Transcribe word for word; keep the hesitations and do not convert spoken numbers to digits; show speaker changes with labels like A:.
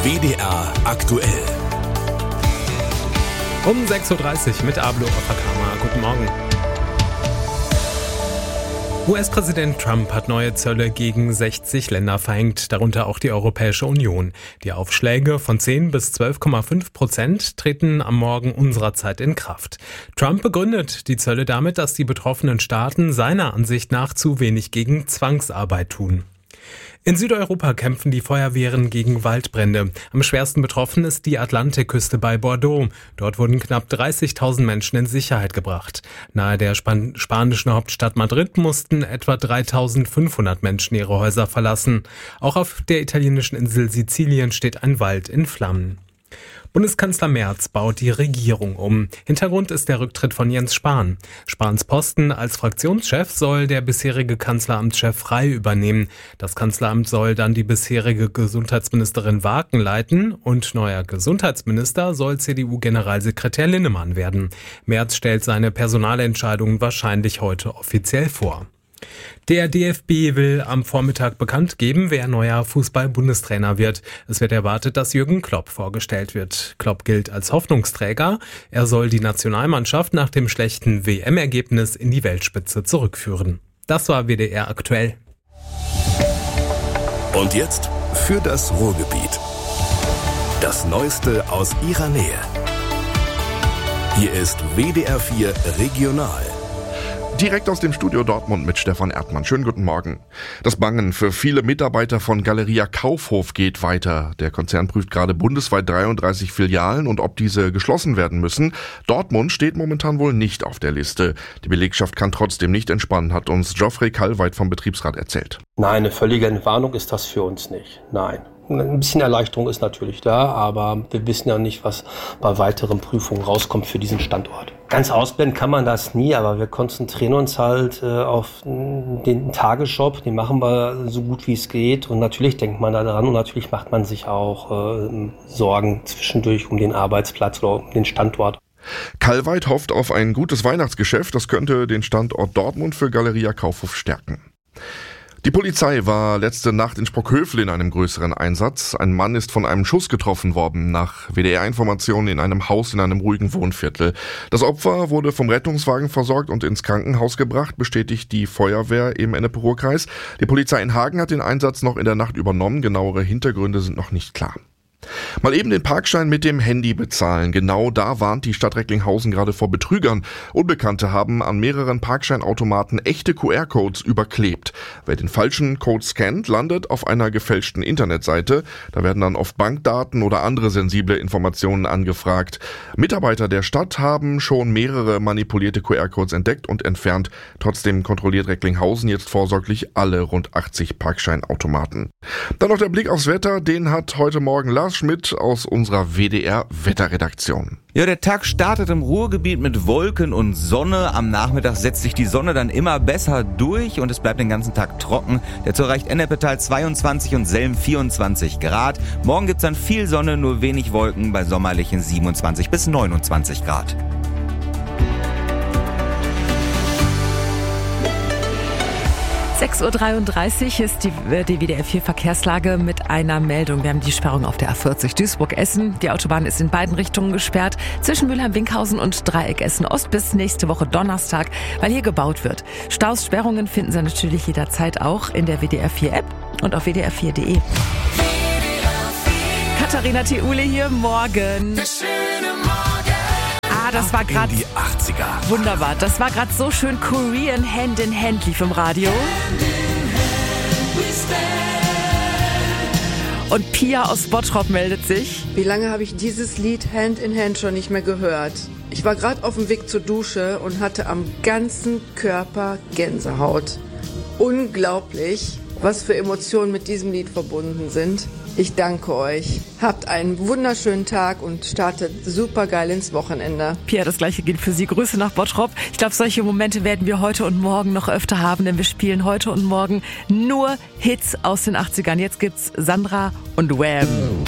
A: W D R aktuell.
B: Um sechs Uhr dreißig mit Ablo Opakama. Guten Morgen. U S-Präsident Trump hat neue Zölle gegen sechzig Länder verhängt, darunter auch die Europäische Union. Die Aufschläge von zehn bis zwölf Komma fünf Prozent treten am Morgen unserer Zeit in Kraft. Trump begründet die Zölle damit, dass die betroffenen Staaten seiner Ansicht nach zu wenig gegen Zwangsarbeit tun. In Südeuropa kämpfen die Feuerwehren gegen Waldbrände. Am schwersten betroffen ist die Atlantikküste bei Bordeaux. Dort wurden knapp dreißigtausend Menschen in Sicherheit gebracht. Nahe der Span- spanischen Hauptstadt Madrid mussten etwa dreitausendfünfhundert Menschen ihre Häuser verlassen. Auch auf der italienischen Insel Sizilien steht ein Wald in Flammen. Bundeskanzler Merz baut die Regierung um. Hintergrund ist der Rücktritt von Jens Spahn. Spahns Posten als Fraktionschef soll der bisherige Kanzleramtschef Frey übernehmen. Das Kanzleramt soll dann die bisherige Gesundheitsministerin Waken leiten und neuer Gesundheitsminister soll C D U-Generalsekretär Linnemann werden. Merz stellt seine Personalentscheidungen wahrscheinlich heute offiziell vor. Der D F B will am Vormittag bekannt geben, wer neuer Fußball-Bundestrainer wird. Es wird erwartet, dass Jürgen Klopp vorgestellt wird. Klopp gilt als Hoffnungsträger. Er soll die Nationalmannschaft nach dem schlechten W M-Ergebnis in die Weltspitze zurückführen. Das war W D R aktuell.
A: Und jetzt für das Ruhrgebiet. Das Neueste aus ihrer Nähe. Hier ist W D R vier Regional.
C: Direkt aus dem Studio Dortmund mit Stefan Erdmann. Schönen guten Morgen. Das Bangen für viele Mitarbeiter von Galeria Kaufhof geht weiter. Der Konzern prüft gerade bundesweit dreiunddreißig Filialen und ob diese geschlossen werden müssen. Dortmund steht momentan wohl nicht auf der Liste. Die Belegschaft kann trotzdem nicht entspannen, hat uns Geoffrey Kallweit vom Betriebsrat erzählt.
D: Nein, eine völlige Entwarnung ist das für uns nicht. Nein. Ein bisschen Erleichterung ist natürlich da, aber wir wissen ja nicht, was bei weiteren Prüfungen rauskommt für diesen Standort. Ganz ausblenden kann man das nie, aber wir konzentrieren uns halt äh, auf den Tagesjob, den machen wir so gut wie es geht und natürlich denkt man da dran und natürlich macht man sich auch äh, Sorgen zwischendurch um den Arbeitsplatz oder um den Standort.
C: Kallweit hofft auf ein gutes Weihnachtsgeschäft, das könnte den Standort Dortmund für Galeria Kaufhof stärken. Die Polizei war letzte Nacht in Sprockhövel in einem größeren Einsatz. Ein Mann ist von einem Schuss getroffen worden, nach W D R-Informationen in einem Haus in einem ruhigen Wohnviertel. Das Opfer wurde vom Rettungswagen versorgt und ins Krankenhaus gebracht, bestätigt die Feuerwehr im Ennepe-Ruhr-Kreis. Die Polizei in Hagen hat den Einsatz noch in der Nacht übernommen. Genauere Hintergründe sind noch nicht klar. Mal eben den Parkschein mit dem Handy bezahlen. Genau da warnt die Stadt Recklinghausen gerade vor Betrügern. Unbekannte haben an mehreren Parkscheinautomaten echte Q R-Codes überklebt. Wer den falschen Code scannt, landet auf einer gefälschten Internetseite. Da werden dann oft Bankdaten oder andere sensible Informationen angefragt. Mitarbeiter der Stadt haben schon mehrere manipulierte Q R-Codes entdeckt und entfernt. Trotzdem kontrolliert Recklinghausen jetzt vorsorglich alle rund achtzig Parkscheinautomaten. Dann noch der Blick aufs Wetter. Den hat heute Morgen Lars Schmidt aus unserer W D R-Wetterredaktion.
E: Ja, der Tag startet im Ruhrgebiet mit Wolken und Sonne. Am Nachmittag setzt sich die Sonne dann immer besser durch und es bleibt den ganzen Tag trocken. Dazu erreicht Ennepetal zweiundzwanzig und Selm vierundzwanzig Grad. Morgen gibt's dann viel Sonne, nur wenig Wolken bei sommerlichen siebenundzwanzig bis neunundzwanzig Grad.
F: sechs Uhr dreiunddreißig ist die, die W D R vier Verkehrslage mit einer Meldung. Wir haben die Sperrung auf der A vierzig Duisburg-Essen. Die Autobahn ist in beiden Richtungen gesperrt. Zwischen Mülheim-Winkhausen und Dreieck Essen-Ost bis nächste Woche Donnerstag, weil hier gebaut wird. Staus, Sperrungen finden Sie natürlich jederzeit auch in der W D R vier App und auf W D R vier Punkt de. Katharina Theule hier, morgen. Ah, das war gerade
A: die achtziger.
F: Wunderbar. Das war gerade so schön. Korean Hand in Hand lief im Radio. Und Pia aus Bottrop meldet sich.
G: Wie lange habe ich dieses Lied Hand in Hand schon nicht mehr gehört? Ich war gerade auf dem Weg zur Dusche und hatte am ganzen Körper Gänsehaut. Unglaublich, was für Emotionen mit diesem Lied verbunden sind. Ich danke euch. Habt einen wunderschönen Tag und startet super geil ins Wochenende.
F: Pia, das gleiche gilt für Sie. Grüße nach Bottrop. Ich glaube, solche Momente werden wir heute und morgen noch öfter haben, denn wir spielen heute und morgen nur Hits aus den achtzigern. Jetzt gibt's Sandra und Wham!